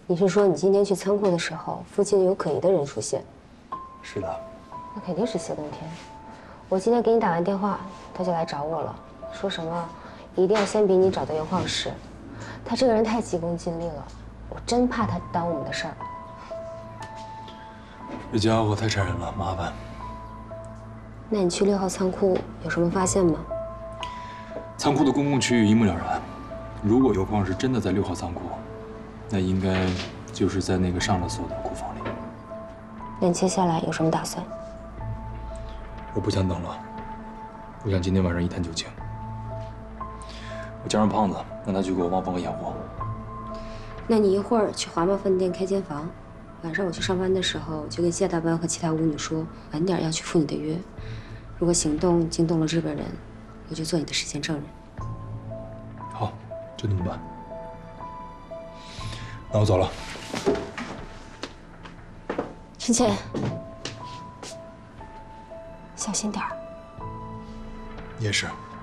你是说你今天去仓库的时候，附近有可疑的人出现？ 是的。 那肯定是谢冬天。我今天给你打完电话，他就来找我了，说什么一定要先比你找到原矿石。他这个人太急功近利了，我真怕他耽误我们的事儿。 这家伙太缠人了，麻烦。 那你去6号仓库有什么发现吗？ 仓库的公共区域一目了然，如果油矿是真的在6号仓库，那应该就是在那个上了锁的库房里。 那你接下来有什么打算？ 我不想等了，我想今天晚上一探究竟。我叫上胖子，让他去给我望风和验货。 那你一会儿去华贸饭店开间房，晚上我去上班的时候就跟谢大班和其他舞女说，晚点要去赴你的约。如果行动惊动了日本人，我就做你的事件证人。 好，就那么办。那我走了。 陈倩，小心点儿。 你也是。